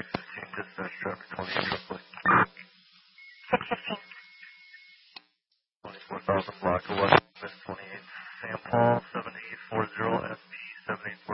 615, dispatch traffic 28 roughly. 615. 24,000 block of West, Miss 28.